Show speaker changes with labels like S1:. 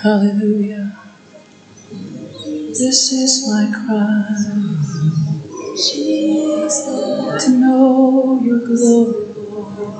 S1: Hallelujah. This is my cry, Jesus, to know your glory